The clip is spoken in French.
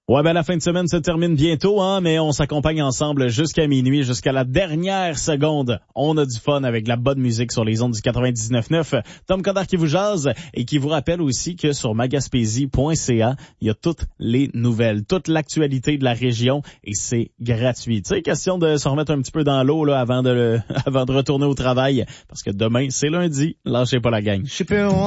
Ouais, ben la fin de semaine se termine bientôt, hein, mais on s'accompagne ensemble jusqu'à minuit, jusqu'à la dernière seconde. On a du fun avec la bonne musique sur les ondes du 99.9. Tom Codard qui vous jase et qui vous rappelle aussi que sur magaspésie.ca, il y a toutes les nouvelles, toute l'actualité de la région et c'est gratuit. Tu sais, question de se remettre un petit peu dans l'eau là avant de retourner au travail parce que demain, c'est lundi. Lâchez pas la gang.